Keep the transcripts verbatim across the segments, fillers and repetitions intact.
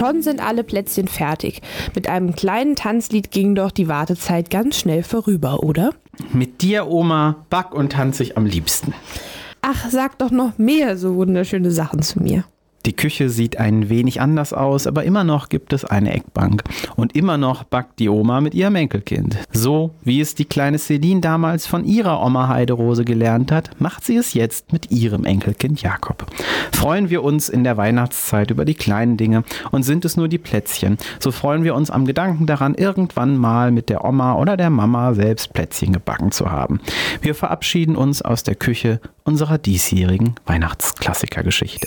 Schon sind alle Plätzchen fertig. Mit einem kleinen Tanzlied ging doch die Wartezeit ganz schnell vorüber, oder? Mit dir, Oma, back und tanze ich am liebsten. Ach, sag doch noch mehr so wunderschöne Sachen zu mir. Die Küche sieht ein wenig anders aus, aber immer noch gibt es eine Eckbank. Und immer noch backt die Oma mit ihrem Enkelkind. So wie es die kleine Celine damals von ihrer Oma Heiderose gelernt hat, macht sie es jetzt mit ihrem Enkelkind Jakob. Freuen wir uns in der Weihnachtszeit über die kleinen Dinge und sind es nur die Plätzchen, so freuen wir uns am Gedanken daran, irgendwann mal mit der Oma oder der Mama selbst Plätzchen gebacken zu haben. Wir verabschieden uns aus der Küche unserer diesjährigen Weihnachtsklassikergeschichte.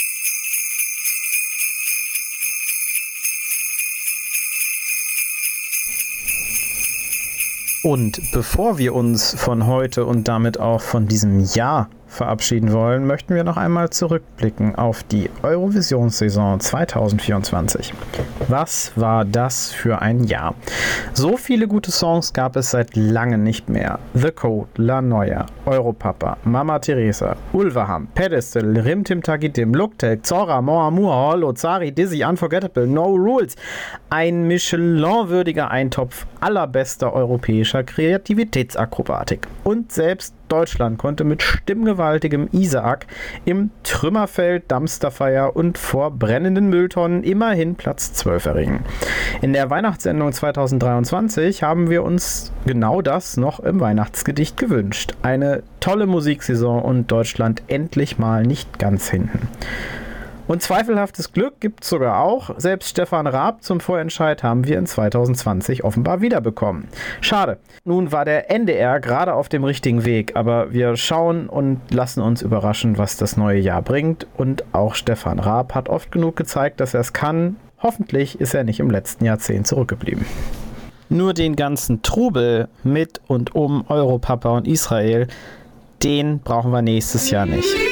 Und bevor wir uns von heute und damit auch von diesem Jahr verabschieden wollen, möchten wir noch einmal zurückblicken auf die Eurovisionssaison zwanzig vierundzwanzig. Was war das für ein Jahr? So viele gute Songs gab es seit langem nicht mehr. The Code, La Noia, Europapa, Mama Teresa, Ulvaham, Pedestal, Rim Tim Tagitim, Looktek, Zora, Mon Amour, Hollow, Zari, Dizzy, Unforgettable, No Rules. Ein Michelin-würdiger Eintopf allerbester europäischer Kreativitätsakrobatik. Und selbst Deutschland konnte mit stimmgewaltigem Isaak im Trümmerfeld Dumpsterfire und vor brennenden Mülltonnen immerhin Platz zwölf erringen. In der Weihnachtssendung zwanzig dreiundzwanzig haben wir uns genau das noch im Weihnachtsgedicht gewünscht. Eine tolle Musiksaison und Deutschland endlich mal nicht ganz hinten. Und zweifelhaftes Glück gibt es sogar auch. Selbst Stefan Raab zum Vorentscheid haben wir in zwanzig zwanzig offenbar wiederbekommen. Schade. Nun war der N D R gerade auf dem richtigen Weg, aber wir schauen und lassen uns überraschen, was das neue Jahr bringt. Und auch Stefan Raab hat oft genug gezeigt, dass er es kann. Hoffentlich ist er nicht im letzten Jahrzehnt zurückgeblieben. Nur den ganzen Trubel mit und um Europapa und Israel, den brauchen wir nächstes Jahr nicht.